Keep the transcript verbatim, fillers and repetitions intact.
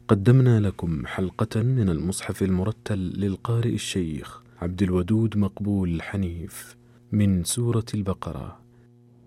قدمنا لكم حلقة من المصحف المرتل للقارئ الشيخ عبد الودود مقبول حنيف من سورة البقرة.